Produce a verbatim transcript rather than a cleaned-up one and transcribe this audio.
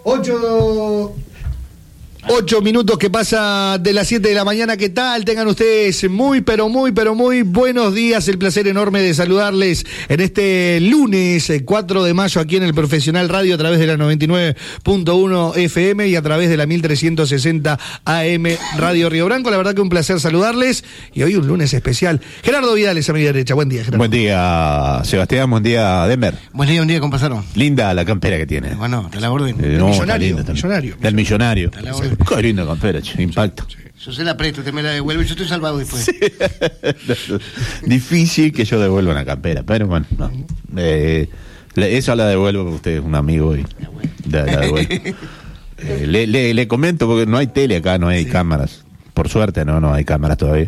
Ocho... Ocho minutos que pasa de las siete de la mañana. ¿Qué tal? Tengan ustedes muy, pero muy, pero muy buenos días. El placer enorme de saludarles en este lunes cuatro de mayo aquí en el Profesional Radio a través de la noventa y nueve punto uno F M y a través de la mil trescientos sesenta A M Radio Río Branco. La verdad que un placer saludarles y hoy un lunes especial. Gerardo Vidales a mi derecha. Buen día, Gerardo. Buen día, Sebastián. Buen día, Denver. Buen día, buen día, compañero. Linda la campera que tiene. Bueno, te la orden. Eh, Del no, millonario, está linda, millonario. Del millonario. Te la orden. Qué linda campera, che, impacto. Sí. Yo se la presto, usted me la devuelve, yo estoy salvado después. Sí. Difícil que yo devuelva una campera, pero bueno, no. Eh, le, eso la devuelvo porque usted es un amigo y la, la devuelvo. Eh, le, le, le comento porque no hay tele acá, no hay sí. cámaras. Por suerte, no, no hay cámaras todavía.